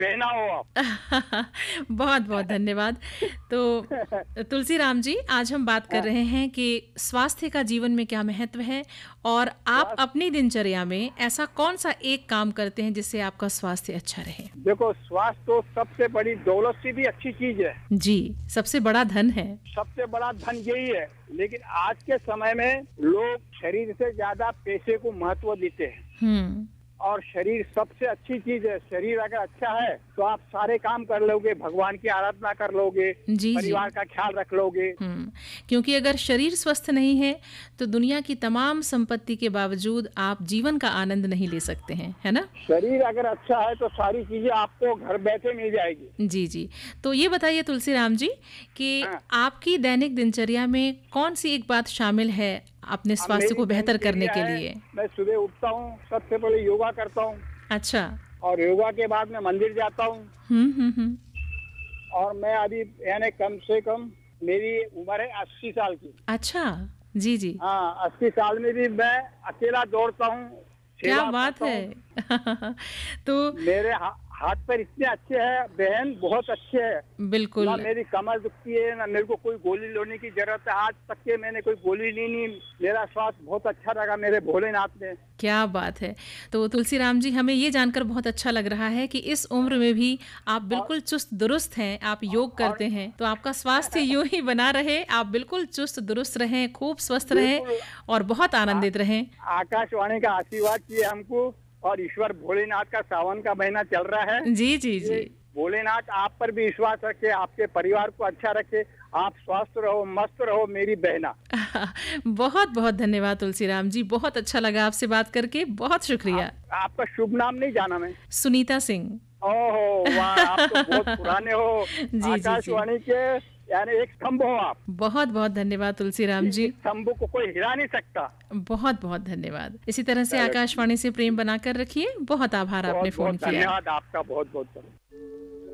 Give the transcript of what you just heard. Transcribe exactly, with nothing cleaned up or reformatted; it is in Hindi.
पहना हो आप। बहुत बहुत धन्यवाद। तो तुलसी राम जी, आज हम बात कर हाँ, रहे हैं कि स्वास्थ्य का जीवन में क्या महत्व है और आप स्वास्थ्य। अपनी दिनचर्या में ऐसा कौन सा एक काम करते हैं जिससे आपका स्वास्थ्य अच्छा रहे? देखो, स्वास्थ्य तो सबसे बड़ी दौलत से भी अच्छी चीज है। जी, सबसे बड़ा धन है। सबसे बड़ा धन यही है। लेकिन आज के समय में लोग शरीर से ज्यादा पैसे को महत्व देते हैं। हम्म। और शरीर सबसे अच्छी चीज है। शरीर अगर अच्छा है तो आप सारे काम कर लोगे, भगवान की आराधना कर लोगे, जी जी। परिवार का ख्याल रख लोगे। हम्म। क्योंकि अगर शरीर स्वस्थ नहीं है तो दुनिया की तमाम संपत्ति के बावजूद आप जीवन का आनंद नहीं ले सकते हैं, है ना? शरीर अगर अच्छा है तो सारी चीजें आपको घर बैठे मिल जाएगी। जी जी। तो ये बताइए तुलसी राम जी कि हाँ। आपकी दैनिक दिनचर्या में कौन सी एक बात शामिल है अपने अब स्वास्थ्य मेरी को बेहतर करने दिनचर्या के है, लिए? मैं सुबह उठता हूँ, सबसे पहले योगा करता हूँ। अच्छा। और योगा के बाद मैं मंदिर जाता हूँ। हम्म हम्म हम्म। और मैं अभी यानी कम से कम मेरी उम्र है अस्सी साल की। अच्छा। जी जी। हाँ, अस्सी साल में भी मैं अकेला दौड़ता हूँ, क्या सेवा बात करता है! हूँ। तो मेरे हा, हाथ पैर इतने अच्छे हैं बहन, बहुत अच्छे हैं। ना बिल्कुल। मेरी कमर दुखती है, ना मेरे को कोई गोली लेने की जरूरत है। आज तक के मैंने कोई गोली ली नहीं। मेरा स्वास्थ्य बहुत अच्छा रहा मेरे भोलेनाथ ने। क्या बात है! तो तुलसी राम जी, हमें ये जानकर बहुत अच्छा लग रहा है कि इस उम्र में भी आप और बिल्कुल चुस्त दुरुस्त हैं, आप योग और करते हैं, तो आपका स्वास्थ्य यूं ही बना रहे, आप बिल्कुल चुस्त दुरुस्त रहें, खूब स्वस्थ रहें बिल्कुल और बहुत आ, आनंदित रहें। आकाशवाणी का आशीर्वाद किए हमको। और ईश्वर भोलेनाथ का सावन का महीना चल रहा है। जी जी जी। ये भोलेनाथ आप पर भी विश्वास रखे, आपके परिवार को अच्छा रखे। आप स्वस्थ रहो, मस्त रहो मेरी बहना। बहुत बहुत धन्यवाद तुलसी राम जी, बहुत अच्छा लगा आपसे बात करके, बहुत आप, शुक्रिया। आपका शुभ नाम नहीं जाना मैं। सुनीता सिंह। ओहो वाह, आप तो बहुत पुराने हो। जी जी जी। आकाशवाणी के यानी एक स्तंभ हो आप। बहुत बहुत धन्यवाद तुलसी राम इस जी। स्तंभ को कोई हिला नहीं सकता। बहुत बहुत धन्यवाद। इसी तरह से चलो, आकाशवाणी से प्रेम बनाकर रखिए। बहुत आभार, आपने बहुत फोन बहुत किया। धन्यवाद आपका, बहुत बहुत धन्यवाद।